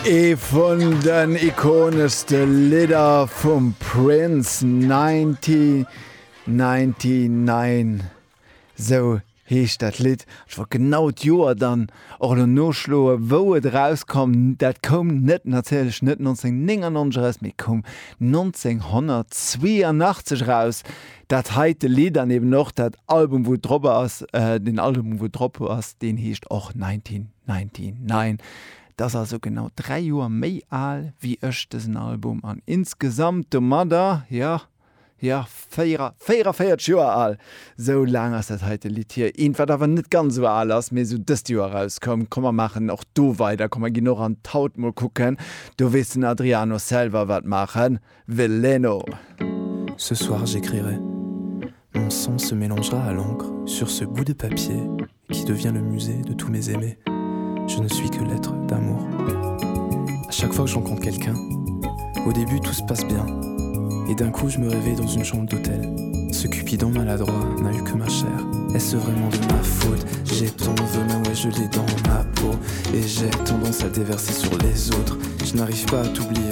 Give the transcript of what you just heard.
Von den ikonischste Lieder vom Prince 1999. So hecht dat Lied. Ich war genau d Joer dann och noschloe, wo et rauskom, dat kom net natürlich net 1999, mir kom 1982 raus. Dat heite Lied dann eben noch dat Album wo dropper ass, den Album wo dropper ass, den hecht auch 1999. Das also genau 3 Joer méi all wie echtes Album an. Insgesamt de Mother, ja, 4 Joer all. So lang ass dat heite Lied hier. Infert awer net ganz so all ass, mir so dëst Joer rauskom. Komm machen auch do weiter, komm gi noch an Taut mal gucken. Du wissen Adriano selber wat machen. Veleno. Ce soir j'écrirai. Mon sang se mélangera à l'encre sur ce bout de papier qui devient le musée de tous mes aimés. Je ne suis que l'être d'amour. À chaque fois que je rencontre quelqu'un, au début tout se passe bien. Et d'un coup je me réveille dans une chambre d'hôtel. Ce Cupidon maladroit n'a eu que ma chair. Est-ce vraiment de ma faute? J'ai ton venin, ouais je l'ai dans ma peau. Et j'ai tendance à le déverser sur les autres. Je n'arrive pas à t'oublier,